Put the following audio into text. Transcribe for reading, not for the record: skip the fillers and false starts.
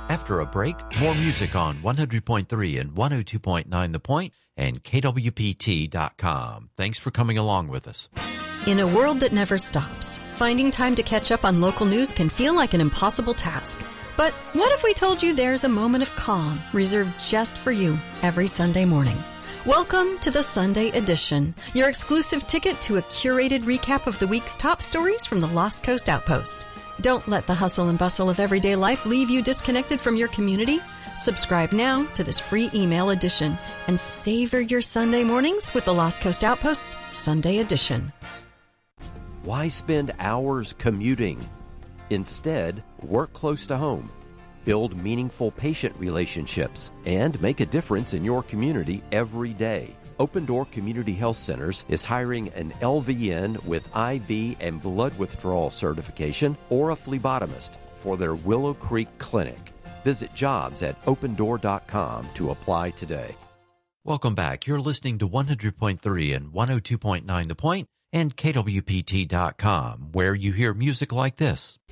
After a break, more music on 100.3 and 102.9 The Point and KWPT.com. Thanks for coming along with us. In a world that never stops, finding time to catch up on local news can feel like an impossible task. But what if we told you there's a moment of calm reserved just for you every Sunday morning? Welcome to the Sunday Edition, your exclusive ticket to a curated recap of the week's top stories from the Lost Coast Outpost. Don't let the hustle and bustle of everyday life leave you disconnected from your community. Subscribe now to this free email edition and savor your Sunday mornings with the Lost Coast Outpost's Sunday Edition. Why spend hours commuting? Instead, work close to home. Build meaningful patient relationships and make a difference in your community every day. Open Door Community Health Centers is hiring an LVN with IV and blood withdrawal certification or a phlebotomist for their Willow Creek Clinic. Visit jobs at opendoor.com to apply today. Welcome back. You're listening to 100.3 and 102.9 The Point and KWPT.com, where you hear music like this.